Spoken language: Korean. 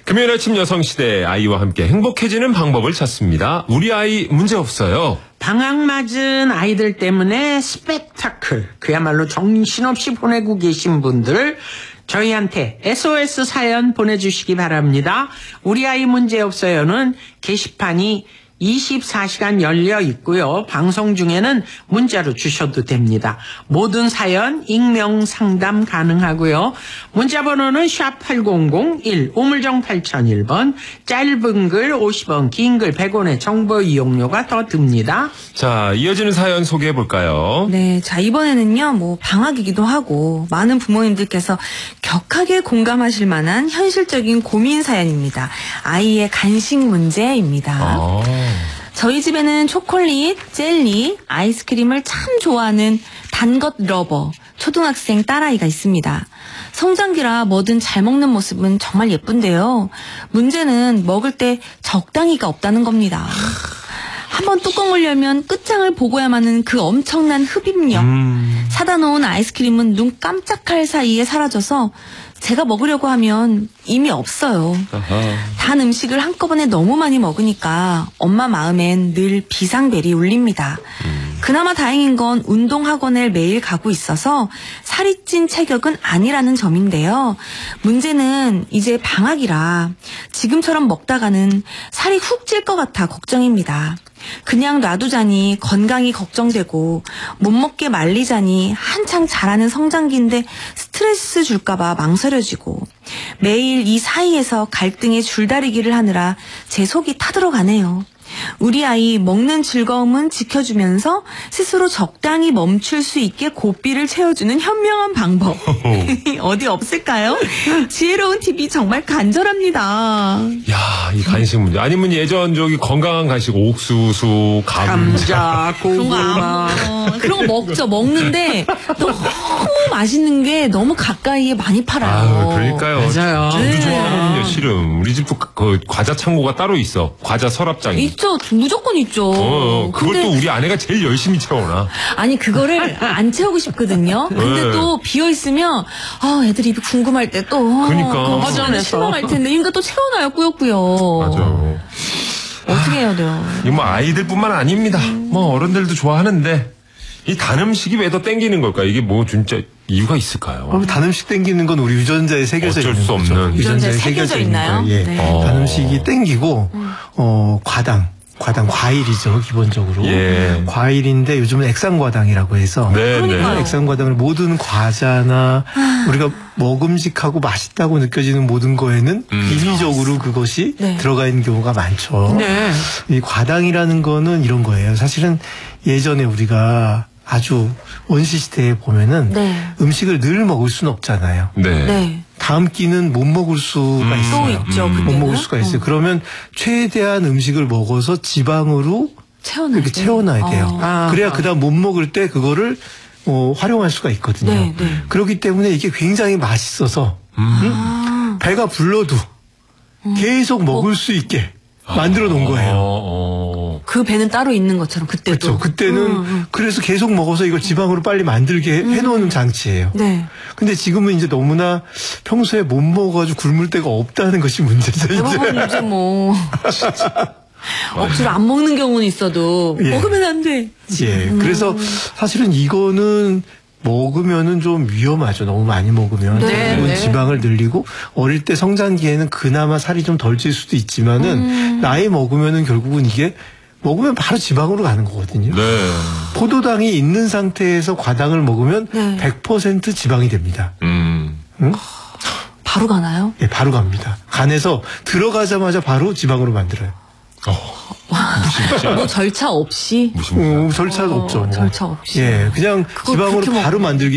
금요일 아침 여성시대 아이와 함께 행복해지는 방법을 찾습니다. 우리 아이 문제없어요. 방학 맞은 아이들 때문에 스펙타클, 그야말로 정신없이 보내고 계신 분들 저희한테 SOS 사연 보내주시기 바랍니다. 우리 아이 문제없어요는 게시판이 24시간 열려 있고요. 방송 중에는 문자로 주셔도 됩니다. 모든 사연 익명 상담 가능하고요. 문자 번호는 샵8001 우물정 8001번, 짧은 글 50원, 긴 글 100원의 정보 이용료가 더 듭니다. 자, 이어지는 사연 소개해 볼까요? 네, 자 이번에는요, 방학이기도 하고 많은 부모님들께서 격하게 공감하실 만한 현실적인 고민 사연입니다. 아이의 간식 문제입니다. 저희 집에는 초콜릿, 젤리, 아이스크림을 참 좋아하는 단 것 러버 초등학생 딸아이가 있습니다. 성장기라 뭐든 잘 먹는 모습은 정말 예쁜데요. 문제는 먹을 때 적당히가 없다는 겁니다. 한번 뚜껑을 열면 끝장을 보고야만 하는 그 엄청난 흡입력. 사다 놓은 아이스크림은 눈 깜짝할 사이에 사라져서 제가 먹으려고 하면 이미 없어요. 단 음식을 한꺼번에 너무 많이 먹으니까 엄마 마음엔 늘 비상벨이 울립니다. 그나마 다행인 건 운동학원을 매일 가고 있어서 살이 찐 체격은 아니라는 점인데요. 문제는 이제 방학이라 지금처럼 먹다가는 살이 훅 찔 것 같아 걱정입니다. 그냥 놔두자니 건강이 걱정되고 못 먹게 말리자니 한창 자라는 성장기인데 스트레스 줄까봐 망설여지고 매일 이 사이에서 갈등의 줄다리기를 하느라 제 속이 타들어가네요. 우리 아이 먹는 즐거움은 지켜주면서 스스로 적당히 멈출 수 있게 고삐를 채워주는 현명한 방법 어디 없을까요? 지혜로운 팁이 정말 간절합니다. 야, 이 간식 문제. 아니면 예전 건강한 간식 옥수수, 감자, 고구마 그런 거 먹죠. 먹는데 너무 맛있는 게 너무 가까이에 많이 팔아요. 그러니까요. 맞아요. 저도 좋아하거든요, 실은. 우리 집도 그 과자 창고가 따로 있어. 과자 서랍장이. 있죠. 무조건 있죠. 그걸 근데 또 우리 아내가 제일 열심히 채워놔. 아니 그거를 안 채우고 싶거든요. 근데 네. 또 비어있으면 애들 입이 궁금할 때 또 그러니까. 맞아. 실망할 텐데 그러니까 또 채워놔요. 꾸역꾸역. 맞아요. 어떻게 해야 돼요? 이거 뭐 아이들뿐만 아닙니다. 뭐 어른들도 좋아하는데 이 단 음식이 왜 더 땡기는 걸까? 이게 뭐 진짜 이유가 있을까요? 단 음식 땡기는 건 우리 유전자에 새겨져 어쩔 있는 수 거죠. 없는. 유전자에 새겨져 있나요? 예. 네. 단 음식이 땡기고 과일이죠, 기본적으로. 예. 과일인데 요즘은 액상과당이라고 해서 네, 네. 액상과당을 모든 과자나 우리가 먹음직하고 맛있다고 느껴지는 모든 거에는 인위적으로 그것이 네. 들어가 있는 경우가 많죠. 네. 이 과당이라는 거는 이런 거예요. 사실은 예전에 우리가 아주 원시시대에 보면은 네. 음식을 늘 먹을 수는 없잖아요. 네. 네. 다음 끼는 못 먹을 수가 있어요. 또 있죠. 못 그때는. 먹을 수가 있어요. 그러면 최대한 음식을 먹어서 지방으로 이렇게 채워놔야 돼요. 그래야 그다음 못 먹을 때 그거를 활용할 수가 있거든요. 네, 네. 그렇기 때문에 이게 굉장히 맛있어서 배가 불러도 계속 먹을 수 있게 만들어 놓은 거예요. 그 배는 따로 있는 것처럼 그때도. 그렇죠. 그때는 그래서 계속 먹어서 이걸 지방으로 빨리 만들게 해놓는 장치예요. 네. 근데 지금은 이제 너무나 평소에 못 먹어가지고 굶을 데가 없다는 것이 문제죠. 대부분 이제 뭐 억지로 안 먹는 경우는 있어도 예. 먹으면 안 돼. 예. 그래서 사실은 이거는 먹으면은 좀 위험하죠. 너무 많이 먹으면. 네, 그리고 네. 지방을 늘리고 어릴 때 성장기에는 그나마 살이 좀 덜 찔 수도 있지만은 나이 먹으면은 결국은 이게 먹으면 바로 지방으로 가는 거거든요. 네. 포도당이 있는 상태에서 과당을 먹으면 네. 100% 지방이 됩니다. 응? 바로 가나요? 예, 바로 갑니다. 간에서 들어가자마자 바로 지방으로 만들어요. 뭐 절차 없이. 절차도 없죠. 뭐. 절차 없이. 예, 그냥 그걸 지방으로 그렇게 바로 만들기